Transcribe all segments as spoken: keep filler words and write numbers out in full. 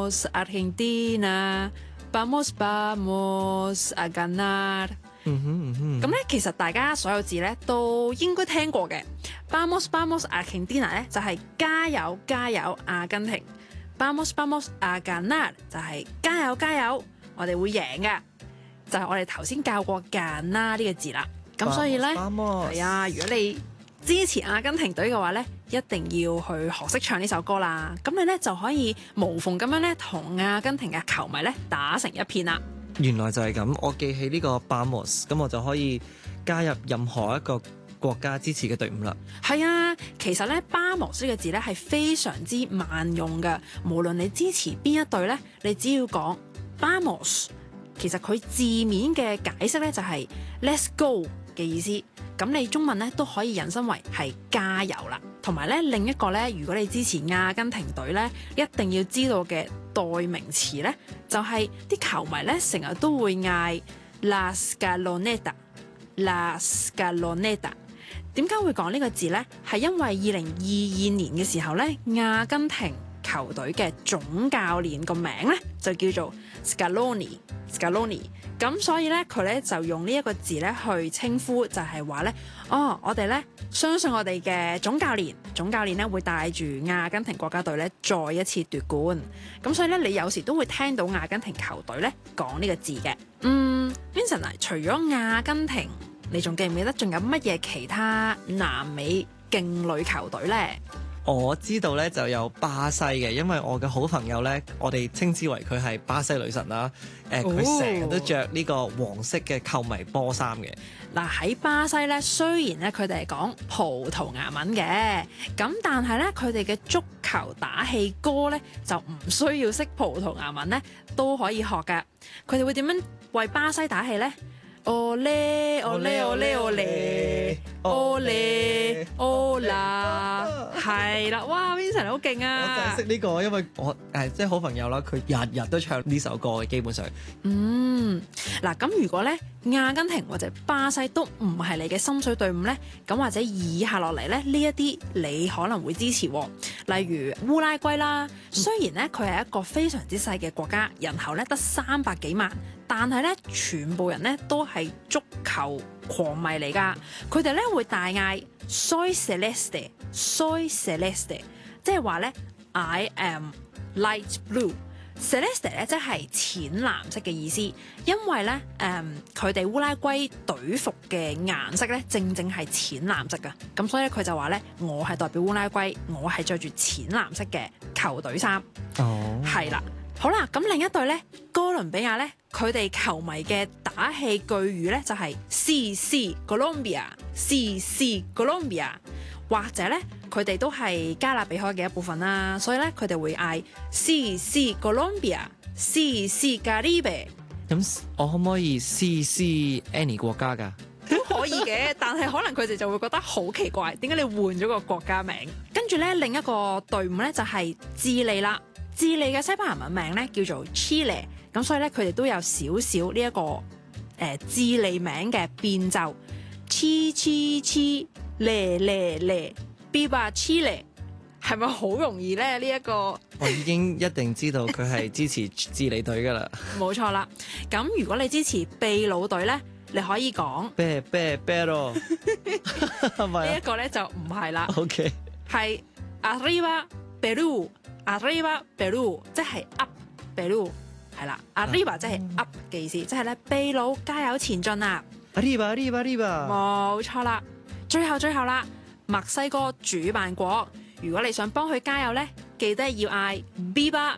Vamos Argentina, Vamos Vamos a ganar。 嗯哼嗯哼。 咁咧，其實大家所有字咧都應該聽過嘅。Vamos Vamos Argentina 咧就係加油加油阿根廷。Vamos Vamos a ganar 就係加油加油，我哋會贏嘅。就係我哋頭先教過 ganar 呢個字啦。咁所以咧，係啊，如果你支持阿根廷隊嘅話咧，一定要去學識唱呢首歌啦。咁你咧就可以無縫咁樣咧同阿根廷嘅球迷咧打成一片啦。 原來就係咁，我記起呢個 Vamos， 咁我就可以加入任何一個國家支持嘅隊伍啦。 係啊，其實咧 Vamos 呢個字咧係非常之萬用嘅，無論你支持邊一隊咧，你只要講 Vamos， 其實佢字面嘅解釋咧就係 Let's go 嘅意思。咁你中文咧都可以引申為係加油啦。同埋咧另一個咧，如果你支持阿根廷隊咧，一定要知道嘅代名詞咧，就係、是、啲球迷咧成日都會嗌 La Scaloneta，La Scaloneta。點解會講呢個字呢？係因為二零二二年嘅時候咧，阿根廷球隊嘅總教練個名咧就叫做 Scaloni，Scaloni。咁所以咧，佢咧就用呢一個字咧去稱呼，就係話咧，哦，我哋咧相信我哋嘅總教練，總教練咧會帶住阿根廷國家隊咧再一次奪冠。咁所以咧，你有時都會聽到阿根廷球隊咧講呢個字嘅。嗯 Vincent 啊，除咗阿根廷，你仲記唔記得仲有乜嘢其他南美勁旅球隊呢？ 我知道咧就有巴西嘅，因為我嘅好朋友咧，我哋稱之為佢係巴西女神啦。誒、呃，佢成日都着呢個黃色嘅球迷波衫嘅。 嗱，喺巴西咧，雖然咧佢哋係講葡萄牙文嘅，咁但係咧佢哋嘅足球打氣歌咧就唔需要識葡萄牙文咧都可以學㗎。佢哋會點樣為巴西打氣咧？Olé olé olé olé olé olá，係啦，哇 Vincent 好勁啊！ 我就係識呢個，因為我誒即係好朋友啦，佢日日都唱呢首歌嘅，基本上。 嗯，嗱，咁如果咧阿根廷或者巴西都唔係你嘅心水隊伍咧，咁或者以下落嚟咧呢一啲你可能會支持，例如烏拉圭啦。雖然咧佢係一個非常之細嘅國家，人口咧得三百幾萬。但係咧，全部人咧都係足球狂迷嚟㗎。佢哋咧會大嗌 Soy Celeste，Soy Celeste， 即係話咧 I am light blue。Celeste 咧即係淺藍色嘅意思，因為咧誒佢哋烏拉圭隊服嘅顏色咧正正係淺藍色㗎。咁所以咧佢就話咧，我係代表烏拉圭，我係着住淺藍色嘅球隊衫。 哦， 係啦。好啦，咁另一隊咧，哥倫比亞咧，佢哋球迷嘅打氣句語咧就係 Sí Sí Colombia，Sí Sí Colombia， 或者咧佢哋都係加勒比海嘅一部分啦，所以咧佢哋會嗌 Sí Sí Colombia，Sí Sí Caribe。 咁我可唔可以試試 any 國家㗎？ 都可以嘅，但係可能佢哋就會覺得好奇怪，點解你換咗個國家名？跟住咧另一個隊伍咧就係智利啦。智利嘅西班牙文名咧叫做 Chile， 咁所以咧佢哋都有少少呢一個誒、呃、智利名嘅變奏 ，Chi Chi Chi Le Le Le Viva Chile， 係咪好容易咧？呢、這、一個我已經一定知道佢係支持智利隊㗎啦。 冇錯啦，咁如果你支持秘魯隊咧，你可以講 Be Be Pero， 係咪呢一個咧就唔係啦。 OK， 係 Arriba Peru。Arriba Peru 即係 up Peru 係啦 ，Arriba 即係 up 嘅意思，即係咧秘魯加油前進啊 ！Arriba Arriba Arriba， 冇錯啦。最後最後啦，墨西哥主辦國，如果你想幫佢加油咧，記得要嗌 Viva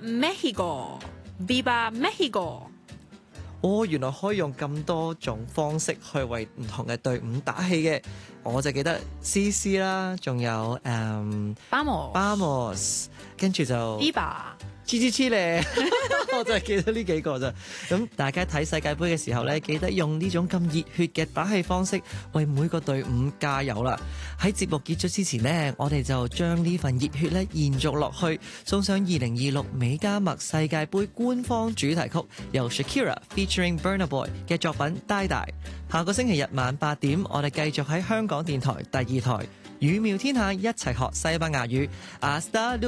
Mexico，Viva Mexico。 哦，原來可以用咁多種方式去為唔同嘅隊伍打氣嘅，我就記得 C C 啦，仲有誒 Vamos Vamos， 跟住就 Viva。 黐黐黐咧，我就係記得呢幾個咋。咁大家睇世界盃嘅時候咧，記得用呢種咁熱血嘅打氣方式，為每個隊伍加油啦！喺節目結束之前呢，我哋就將呢份熱血咧延續落去，送上二零二六美加墨世界盃官方主題曲，由 Shakira featuring Burna Boy 嘅作品《Die Die》。下個星期日晚八點，我哋繼續喺香港電台第二台語妙天下一齊學西班牙語。Hasta